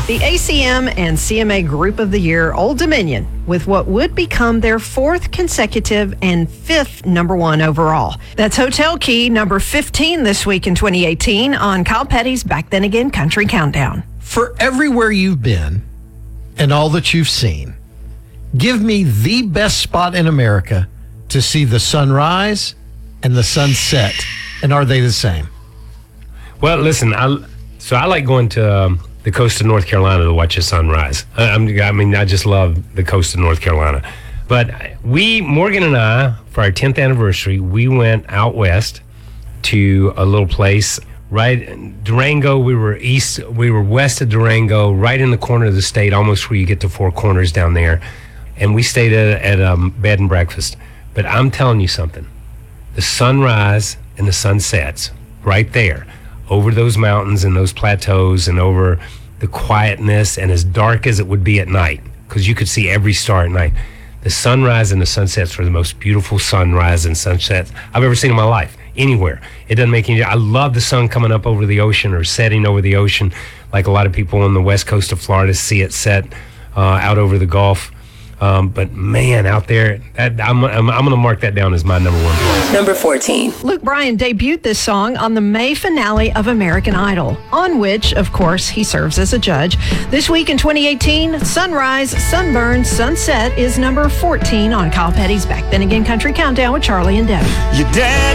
The ACM and CMA Group of the Year, Old Dominion, with what would become their fourth consecutive and fifth number one overall. That's Hotel Key, number 15 this week in 2018 on Kyle Petty's Back Then Again Country Countdown. For everywhere you've been and all that you've seen, give me the best spot in America to see the sunrise and the sunset. And are they the same? Well, listen, I like going to the coast of North Carolina to watch the sunrise. I just love the coast of North Carolina. But Morgan and I, for our 10th anniversary, we went out west to a little place, right, Durango. We were west of Durango, right in the corner of the state, almost where you get to Four Corners down there. And we stayed at a bed and breakfast. But I'm telling you something, the sunrise and the sunsets right there, over those mountains and those plateaus and over the quietness and as dark as it would be at night, because you could see every star at night. The sunrise and the sunsets were the most beautiful sunrise and sunsets I've ever seen in my life, anywhere. It doesn't make any... I love the sun coming up over the ocean or setting over the ocean, like a lot of people on the west coast of Florida see it set out over the Gulf. But man, out there, I'm going to mark that down as my number one place. Number 14. Luke Bryan debuted this song on the May finale of American Idol, on which, of course, he serves as a judge. This week in 2018, Sunrise, Sunburn, Sunset is number 14 on Kyle Petty's Back Then Again Country Countdown with Charlie and Debbie. Your dad